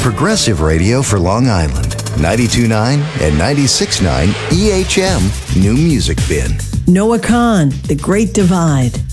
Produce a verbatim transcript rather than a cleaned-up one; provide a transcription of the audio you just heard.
Progressive Radio for Long Island. ninety-two point nine and ninety-six point nine E H M New Music Bin. Noah Kahn, The Great Divide.